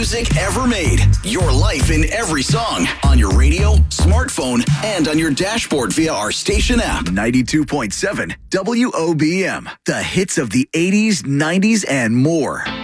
music ever made. Your life in every song. On your radio, smartphone, and on your dashboard via our station app. 92.7 WOBM. The hits of the 80s, 90s, and more.